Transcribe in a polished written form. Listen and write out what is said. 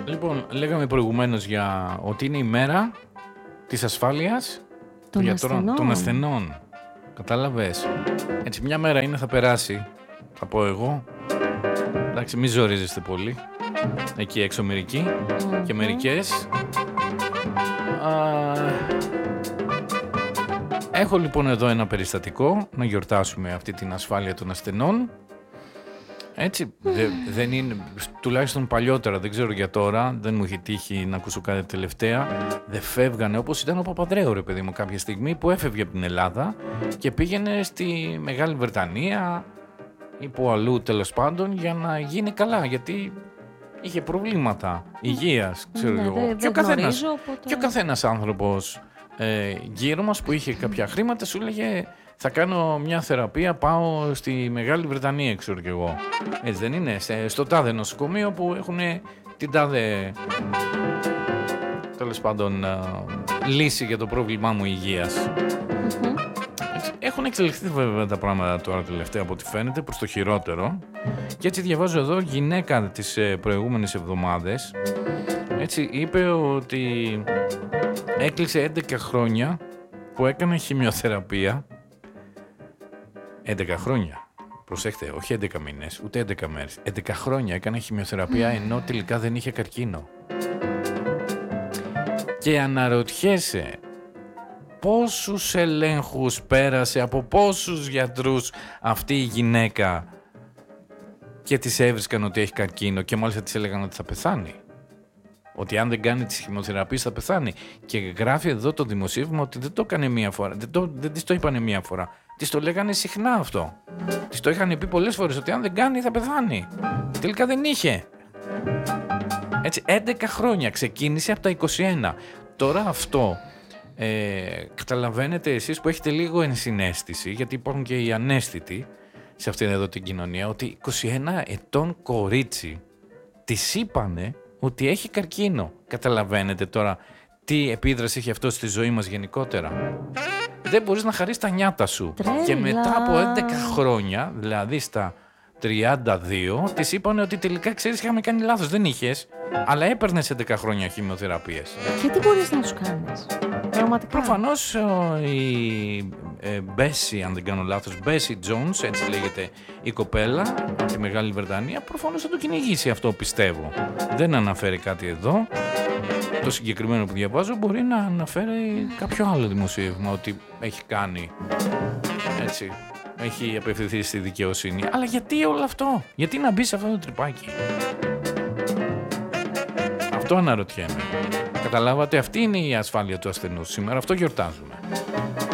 Λοιπόν, λέγαμε προηγουμένως για ότι είναι η μέρα της ασφάλειας των ασθενών. Κατάλαβες. Έτσι, μια μέρα είναι, θα περάσει, θα πω εγώ. Εντάξει, μη ζορίζεστε πολύ. Εκεί έξω μερικοί και μερικές. Έχω λοιπόν εδώ ένα περιστατικό να γιορτάσουμε αυτή την ασφάλεια των ασθενών. Έτσι, δεν είναι, τουλάχιστον παλιότερα, δεν ξέρω για τώρα, δεν μου έχει τύχει να ακούσω κάτι τελευταία, δεν φεύγανε όπως ήταν ο Παπανδρέου, ρε παιδί μου, κάποια στιγμή που έφευγε από την Ελλάδα και πήγαινε στη Μεγάλη Βρετανία ή που αλλού τέλος πάντων για να γίνει καλά, γιατί είχε προβλήματα υγείας, ξέρω εγώ. Και ο καθένας άνθρωπος γύρω μας που είχε κάποια χρήματα σου έλεγε θα κάνω μια θεραπεία, πάω στη Μεγάλη Βρετανία, ξέρω κι εγώ. Έτσι δεν είναι, στο τάδε νοσοκομείο που έχουν την τάδε, τέλος πάντων, λύση για το πρόβλημά μου υγείας. Έχουν εξελιχθεί βέβαια τα πράγματα τώρα τελευταία από ό,τι φαίνεται προς το χειρότερο. Και έτσι διαβάζω εδώ, γυναίκα τις προηγούμενες εβδομάδες, έτσι είπε ότι έκλεισε 11 χρόνια που έκανε χημειοθεραπεία. 11 χρόνια. Προσέχτε, όχι 11 μήνες, ούτε 11 μέρες. 11 χρόνια έκανε χημειοθεραπεία ενώ τελικά δεν είχε καρκίνο. Και αναρωτιέσαι πόσους ελέγχους πέρασε, από πόσους γιατρούς αυτή η γυναίκα και της έβρισκαν ότι έχει καρκίνο και μάλιστα της έλεγαν ότι θα πεθάνει. Ότι αν δεν κάνει τις χημειοθεραπείες θα πεθάνει. Και γράφει εδώ το δημοσίευμα ότι δεν το έκανε μία φορά, δεν της το είπανε μία φορά. Της το λέγανε συχνά αυτό. Της το είχαν πει πολλές φορές ότι αν δεν κάνει θα πεθάνει. Τελικά δεν είχε. Έτσι, 11 χρόνια ξεκίνησε από τα 21. Τώρα αυτό καταλαβαίνετε εσείς που έχετε λίγο ενσυναίσθηση, γιατί υπάρχουν και οι αναίσθητοι σε αυτήν εδώ την κοινωνία, ότι 21 ετών κορίτσι της είπανε ότι έχει καρκίνο. Καταλαβαίνετε τώρα τι επίδραση έχει αυτό στη ζωή μας γενικότερα. Δεν μπορείς να χαρείς τα νιάτα σου. Τρέλα. Και μετά από 11 χρόνια, δηλαδή στα 32, της είπανε ότι τελικά ξέρεις είχαμε κάνει λάθος. Δεν είχες, αλλά έπαιρνες 11 χρόνια χημειοθεραπείες. Και τι μπορείς να τους κάνεις, πραγματικά. Προφανώς η Μπέσι, αν δεν κάνω λάθος, Μπέσι Τζόνς, έτσι λέγεται η κοπέλα από τη Μεγάλη Βρετανία, προφανώς θα το κυνηγήσει αυτό, πιστεύω. Δεν αναφέρει κάτι εδώ. Το συγκεκριμένο που διαβάζω μπορεί να αναφέρει κάποιο άλλο δημοσίευμα ότι έχει κάνει, έτσι, έχει απευθυνθεί στη δικαιοσύνη. Αλλά γιατί όλο αυτό, γιατί να μπει σε αυτό το τρυπάκι? Αυτό αναρωτιέμαι. Καταλάβατε, αυτή είναι η ασφάλεια του ασθενούς σήμερα, αυτό γιορτάζουμε.